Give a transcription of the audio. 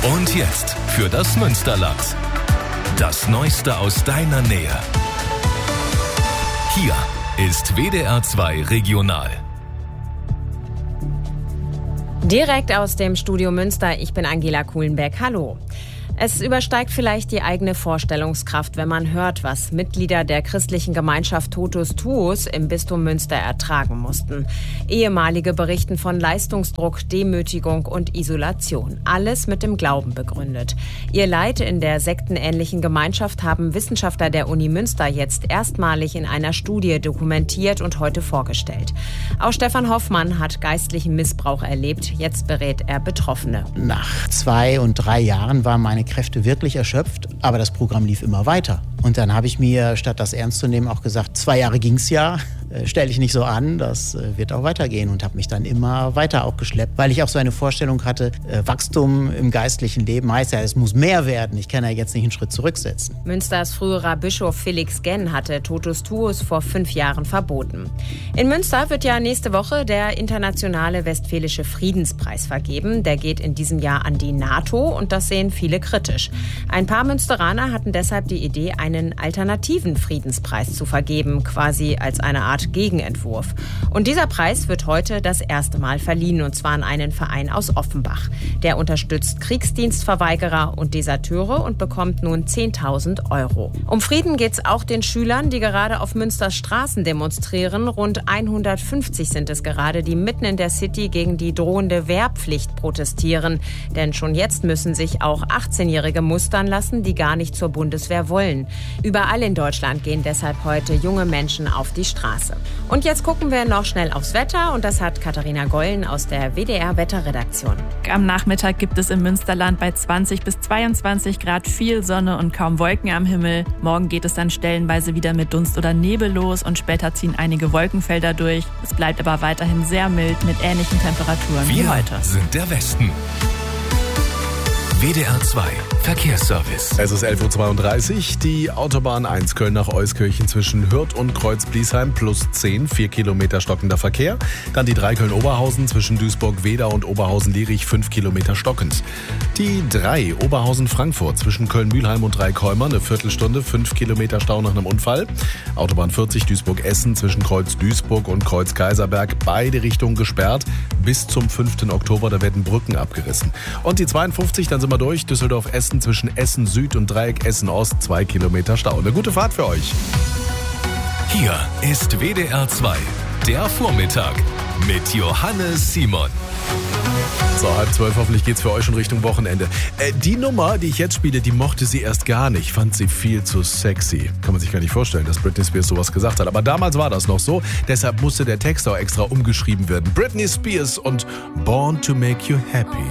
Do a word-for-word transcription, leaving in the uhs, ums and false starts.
Und jetzt für das Münsterland. Das Neueste aus deiner Nähe. Hier ist W D R zwei Regional. Direkt aus dem Studio Münster, ich bin Angela Kuhlenbeck. Hallo. Es übersteigt vielleicht die eigene Vorstellungskraft, wenn man hört, was Mitglieder der christlichen Gemeinschaft Totus Tuus im Bistum Münster ertragen mussten. Ehemalige berichten von Leistungsdruck, Demütigung und Isolation. Alles mit dem Glauben begründet. Ihr Leid in der sektenähnlichen Gemeinschaft haben Wissenschaftler der Uni Münster jetzt erstmalig in einer Studie dokumentiert und heute vorgestellt. Auch Stefan Hoffmann hat geistlichen Missbrauch erlebt. Jetzt berät er Betroffene. Nach zwei und drei Jahren war meine Kräfte wirklich erschöpft, aber das Programm lief immer weiter. Und dann habe ich mir, statt das ernst zu nehmen, auch gesagt, zwei Jahre ging's ja, äh, stell dich nicht so an, das äh, wird auch weitergehen, und habe mich dann immer weiter auch geschleppt, weil ich auch so eine Vorstellung hatte, äh, Wachstum im geistlichen Leben heißt ja, es muss mehr werden, ich kann ja jetzt nicht einen Schritt zurücksetzen. Münsters früherer Bischof Felix Genn hatte Totus Tuus vor fünf Jahren verboten. In Münster wird ja nächste Woche der internationale Westfälische Friedenspreis vergeben. Der geht in diesem Jahr an die NATO, und das sehen viele kritisch. Ein paar Münsteraner hatten deshalb die Idee, einen alternativen Friedenspreis zu vergeben, quasi als eine Art Gegenentwurf. Und dieser Preis wird heute das erste Mal verliehen, und zwar an einen Verein aus Offenbach. Der unterstützt Kriegsdienstverweigerer und Deserteure und bekommt nun zehntausend Euro. Um Frieden geht es auch den Schülern, die gerade auf Münsters Straßen demonstrieren. Rund hundertfünfzig sind es gerade, die mitten in der City gegen die drohende Wehrpflicht protestieren. Denn schon jetzt müssen sich auch achtzehnjährige mustern lassen, die gar nicht zur Bundeswehr wollen. Überall in Deutschland gehen deshalb heute junge Menschen auf die Straße. Und jetzt gucken wir noch schnell aufs Wetter, und das hat Katharina Gollen aus der W D R-Wetterredaktion. Am Nachmittag gibt es im Münsterland bei zwanzig bis zweiundzwanzig Grad viel Sonne und kaum Wolken am Himmel. Morgen geht es dann stellenweise wieder mit Dunst oder Nebel los, und später ziehen einige Wolkenfelder durch. Es bleibt aber weiterhin sehr mild mit ähnlichen Temperaturen wie Wir heute. sind der Westen. W D R zwei Verkehrsservice. Es ist elf Uhr zweiunddreißig. Die Autobahn eins Köln nach Euskirchen zwischen Hürth und Kreuz-Bliesheim plus zehn, vier Kilometer stockender Verkehr. Dann die drei Köln-Oberhausen zwischen Duisburg-Wedau und Oberhausen-Lierich, fünf Kilometer stockend. Die drei Oberhausen-Frankfurt zwischen Köln-Mühlheim und Dreikäumer, eine Viertelstunde, fünf Kilometer Stau nach einem Unfall. Autobahn vierzig Duisburg-Essen zwischen Kreuz-Duisburg und Kreuz-Kaiserberg, beide Richtungen gesperrt. Bis zum fünften Oktober, da werden Brücken abgerissen. Und die zweiundfünfzig, dann sind wir durch. Düsseldorf-Essen zwischen Essen Süd und Dreieck Essen Ost, zwei Kilometer Stau. Eine gute Fahrt für euch. Hier ist W D R zwei, der Vormittag mit Johannes Simon. So, halb zwölf, hoffentlich geht's für euch schon Richtung Wochenende. Äh, die Nummer, die ich jetzt spiele, die mochte sie erst gar nicht. Fand sie viel zu sexy. Kann man sich gar nicht vorstellen, dass Britney Spears sowas gesagt hat. Aber damals war das noch so. Deshalb musste der Text auch extra umgeschrieben werden. Britney Spears und Born to Make You Happy.